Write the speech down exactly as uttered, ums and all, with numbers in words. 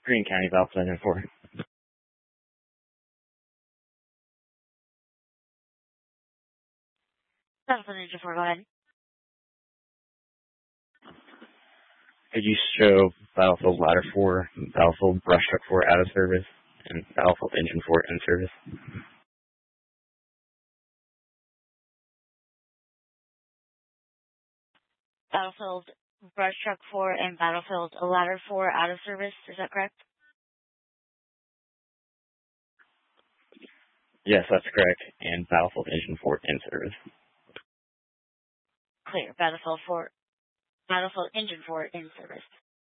Greene County, Battlefield Engine four. Battlefield Engine four, go ahead. Could you show Battlefield Ladder four, Battlefield Brushstroke four out of service, and Battlefield Engine four in service? Battlefield Brushstroke four and Battlefield Ladder four out of service, is that correct? Yes, that's correct, and Battlefield Engine four in service. Clear. Battlefield four, Battlefield Engine four in service.